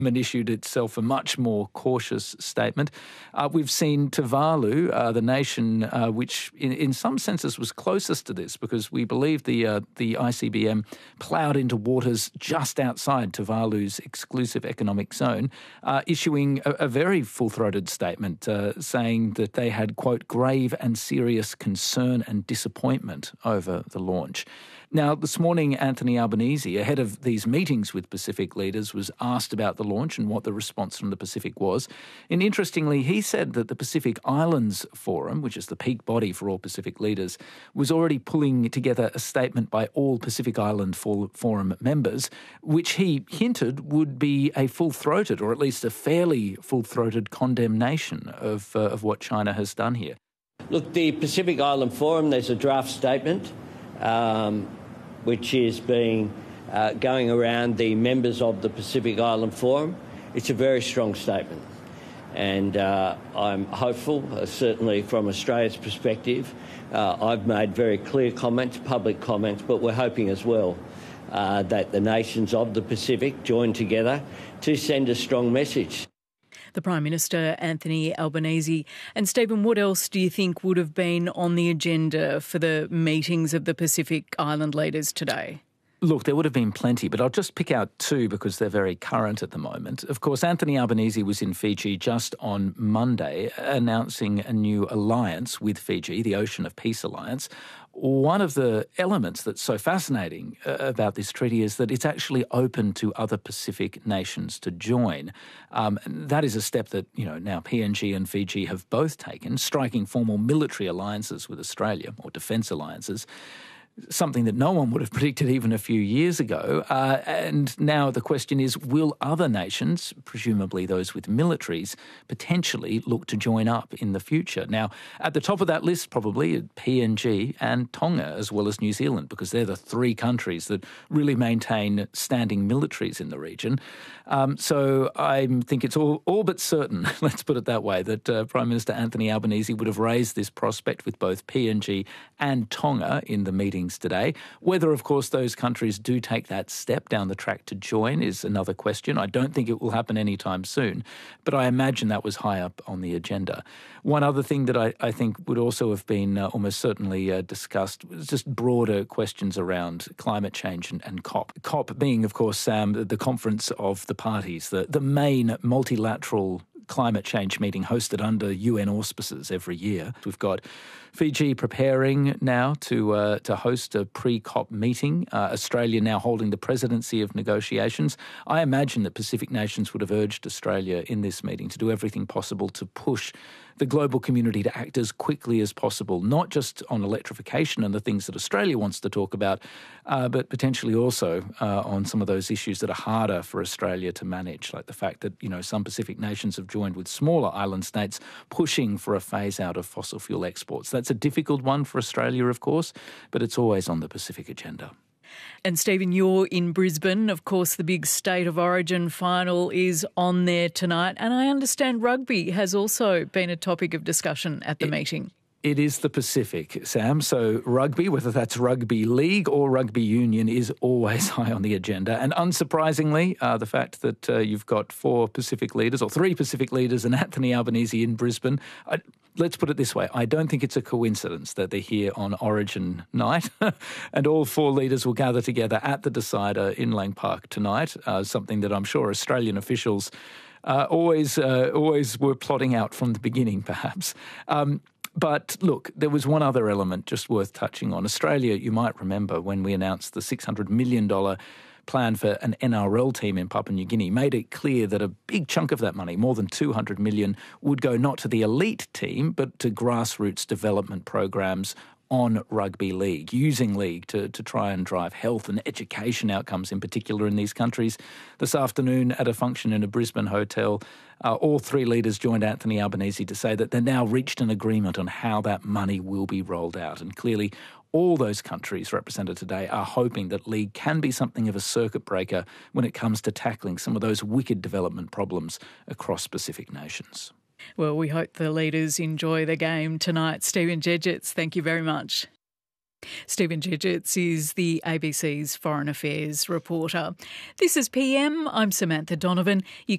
issued itself a much more cautious statement. We've seen Tuvalu, the nation which in some senses was closest to this, because we believe the ICBM ploughed into waters just outside Tuvalu's exclusive economic zone, issuing a very full-throated statement saying that they had, quote, grave and serious concern and disappointment over the launch. Now, this morning, Anthony Albanese, ahead of these meetings with Pacific leaders, was asked about the launch and what the response from the Pacific was. And interestingly, he said that the Pacific Islands Forum, which is the peak body for all Pacific leaders, was already pulling together a statement by all Pacific Island Forum members, which he hinted would be a full-throated, or at least a fairly full-throated condemnation of what China has done here. Look, the Pacific Island Forum, there's a draft statement which is going around the members of the Pacific Island Forum. It's a very strong statement, and I'm hopeful, certainly from Australia's perspective. I've made very clear comments, public comments, but we're hoping as well that the nations of the Pacific join together to send a strong message. The Prime Minister, Anthony Albanese. And Stephen, what else do you think would have been on the agenda for the meetings of the Pacific Island leaders today? Look, there would have been plenty, but I'll just pick out two because they're very current at the moment. Of course, Anthony Albanese was in Fiji just on Monday, announcing a new alliance with Fiji, the Ocean of Peace Alliance. One of the elements that's so fascinating about this treaty is that it's actually open to other Pacific nations to join. That is a step that, now PNG and Fiji have both taken, striking formal military alliances with Australia, or defence alliances. Something that no one would have predicted even a few years ago. And now the question is, will other nations, presumably those with militaries, potentially look to join up in the future? Now, at the top of that list, probably PNG and Tonga, as well as New Zealand, because they're the three countries that really maintain standing militaries in the region. So I think it's all but certain, let's put it that way, that Prime Minister Anthony Albanese would have raised this prospect with both PNG and Tonga in the meetings today. Whether, of course, those countries do take that step down the track to join is another question. I don't think it will happen anytime soon, but I imagine that was high up on the agenda. One other thing that I think would also have been almost certainly discussed was just broader questions around climate change and COP. COP being, of course, Sam, the conference of the parties, the main multilateral climate change meeting hosted under UN auspices every year. We've got Fiji preparing now to host a pre-COP meeting. Australia now holding the presidency of negotiations. I imagine that Pacific nations would have urged Australia in this meeting to do everything possible to push the global community to act as quickly as possible, not just on electrification and the things that Australia wants to talk about, but potentially also on some of those issues that are harder for Australia to manage, like the fact that, some Pacific nations have joined with smaller island states pushing for a phase out of fossil fuel exports. That's a difficult one for Australia, of course, but it's always on the Pacific agenda. And Stephen, you're in Brisbane. Of course, the big State of Origin final is on there tonight. And I understand rugby has also been a topic of discussion at the meeting. It is the Pacific, Sam. So rugby, whether that's rugby league or rugby union, is always high on the agenda. And unsurprisingly, the fact that you've got four Pacific leaders, or three Pacific leaders, and Anthony Albanese in Brisbane, let's put it this way. I don't think it's a coincidence that they're here on Origin night and all four leaders will gather together at the Decider in Lang Park tonight, something that I'm sure Australian officials always were plotting out from the beginning, perhaps. But look, there was one other element just worth touching on. Australia, you might remember when we announced the $600 million plan for an NRL team in Papua New Guinea, made it clear that a big chunk of that money, more than $200 million, would go not to the elite team, but to grassroots development programs on rugby league, using league to try and drive health and education outcomes in particular in these countries. This afternoon at a function in a Brisbane hotel, all three leaders joined Anthony Albanese to say that they've now reached an agreement on how that money will be rolled out. And clearly all those countries represented today are hoping that league can be something of a circuit breaker when it comes to tackling some of those wicked development problems across Pacific nations. Well, we hope the leaders enjoy the game tonight. Stephen Jedgetts, thank you very much. Stephen Chidgetts is the ABC's Foreign Affairs reporter. This is PM. I'm Samantha Donovan. You